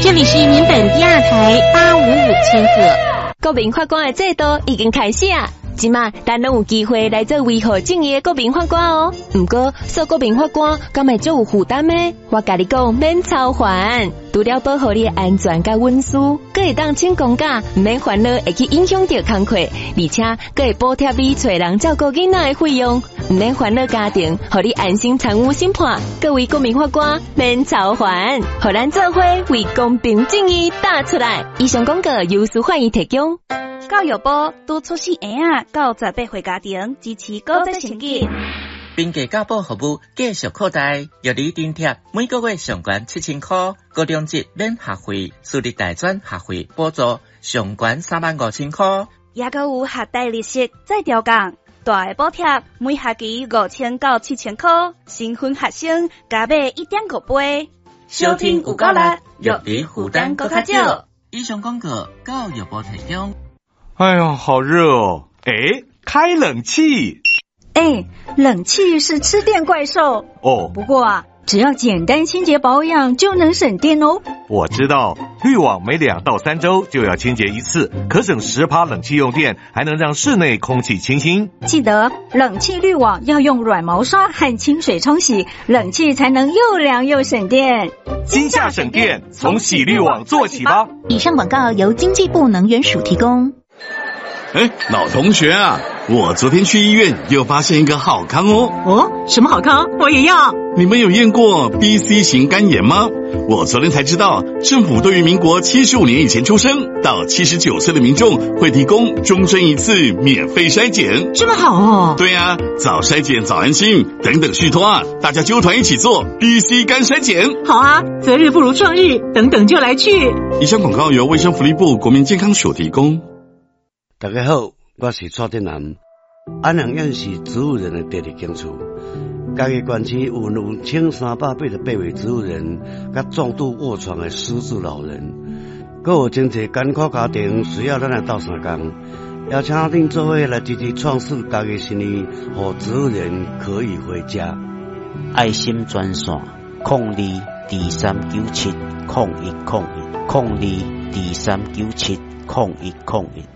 这里是民本第2台855千赫。 国民法官的制度已经开始啊！即马咱拢有机会来做维护正义的国民法官哦。不过，做国民法官敢会足有负担呢？我甲你讲，免操烦，除了保护你的安全甲隐私，佫会当请公假，唔免烦恼会去影响到工课，而且佫会补贴你找人照顾囡仔的费用，唔免烦恼家庭，互你安心参与审判。各位国民法官，免操烦，互咱做伙为公平正义打出来。以上广告由司法院提供。 教育部督促细孩到18岁家庭支持高职成绩。 并家教保服务继续扩大，药理津贴每个月上悬7000块，高中职免学费，私立大专学费补助上悬35000块， 也佮有学贷利息再调降，大的补贴每学期5000到7000块，新婚学生加买1.5倍。 收听有够力，药理负担搁较少。以上广告教育部提供。 哎呀，好热哦！哎，开冷气。 哎，冷气是吃电怪兽哦。 不过啊，只要简单清洁保养就能省电哦。 我知道，滤网每2到3周就要清洁一次，可省10%冷气用电，还能让室内空气清新。 记得冷气滤网要用软毛刷和清水冲洗，冷气才能又凉又省电。 今夏省电，从洗滤网做起吧。 以上广告由经济部能源署提供。 哎，老同学啊，我昨天去医院又发现一个好康哦。 哦，什么好康？我也要。 你们有验过 BC 型肝炎吗？我昨天才知道，政府对于民国75年以前出生到79岁的民众会提供终身一次免费筛检。 这么好哦。 对啊，早筛检早安心，等等续托啊，大家揪团一起做 BC 肝筛检。 好啊，择日不如撞日，等等就来去。 以上广告由卫生福利部国民健康署提供。 大家好，我是蔡振南。安阳县是植物人的第2警处，家己县区有1388位植物人，甲重度卧床的失智老人，还有真侪艰苦家庭需要咱来斗相共，邀请恁做伙来支持创始家己生意，让植物人可以回家。 爱心专线02239701010223970101。